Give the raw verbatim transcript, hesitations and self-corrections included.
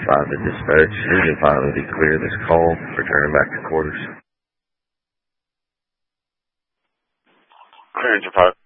five to dispatch. Engine pilot, be clear this call. Returning back to quarters. Clear engine pilot.